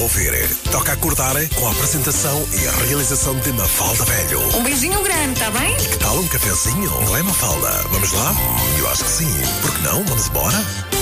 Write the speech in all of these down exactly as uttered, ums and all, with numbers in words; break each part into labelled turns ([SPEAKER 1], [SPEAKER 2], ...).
[SPEAKER 1] ouvir. Toca acordar com a apresentação e a realização de Mafalda Velho.
[SPEAKER 2] Um beijinho grande, tá bem?
[SPEAKER 1] Que tal um cafezinho? Não é, Mafalda? Vamos lá? Eu acho que sim. Por que não? Vamos embora?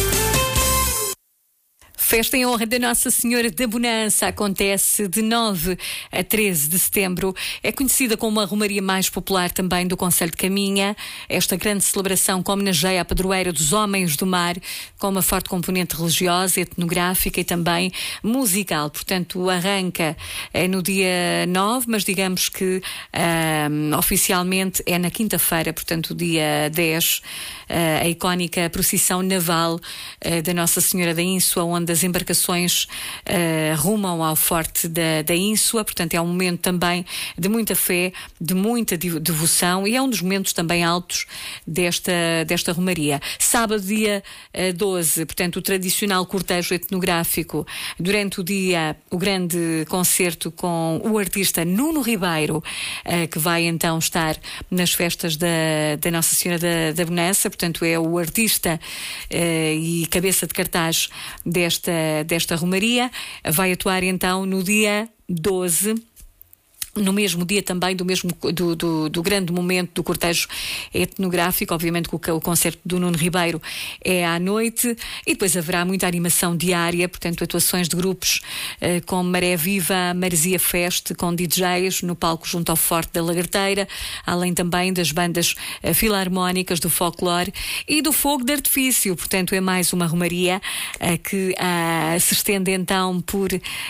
[SPEAKER 2] Festa em honra da Nossa Senhora da Bonança acontece de nove a treze de setembro. É conhecida como a romaria mais popular também do concelho de Caminha. Esta grande celebração que homenageia a padroeira dos homens do mar, com uma forte componente religiosa, etnográfica e também musical. Portanto, arranca é no dia nove, mas digamos que um, oficialmente é na quinta-feira, portanto, dia dez, uh, a icónica procissão naval uh, da Nossa Senhora da Ínsua, onde as embarcações uh, rumam ao forte da, da Ínsua. Portanto, é um momento também de muita fé, de muita devoção, e é um dos momentos também altos desta, desta romaria. Sábado, dia uh, doze, portanto, o tradicional cortejo etnográfico. Durante o dia, o grande concerto com o artista Nuno Ribeiro, uh, que vai então estar nas festas da, da Nossa Senhora da, da Bonança. Portanto, é o artista uh, e cabeça de cartaz desta desta romaria. Vai atuar então no dia doze, no mesmo dia também do mesmo do, do, do grande momento do cortejo etnográfico. Obviamente que o, o concerto do Nuno Ribeiro é à noite, e depois haverá muita animação diária, portanto atuações de grupos eh, como Maré Viva, Maresia Fest, com D Js no palco junto ao Forte da Lagarteira, além também das bandas eh, filarmónicas do folclore e do fogo de artifício. Portanto, é mais uma romaria eh, que ah, se estende então por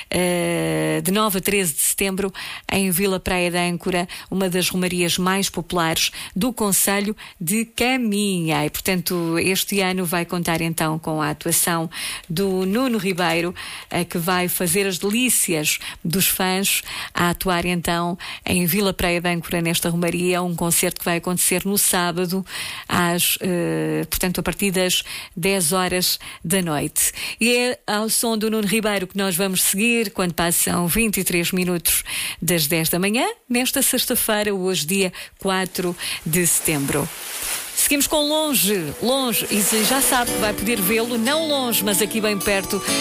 [SPEAKER 2] eh, de nove a treze de setembro em Vila Praia de Âncora, uma das romarias mais populares do concelho de Caminha. E, portanto, este ano vai contar então com a atuação do Nuno Ribeiro, que vai fazer as delícias dos fãs a atuar então em Vila Praia de Âncora nesta romaria, um concerto que vai acontecer no sábado às, eh, portanto, a partir das dez horas da noite. E é ao som do Nuno Ribeiro que nós vamos seguir quando passam vinte e três minutos das dez da manhã, nesta sexta-feira, hoje dia quatro de setembro. Seguimos com Longe, Longe, e já sabe que vai poder vê-lo, não longe, mas aqui bem perto,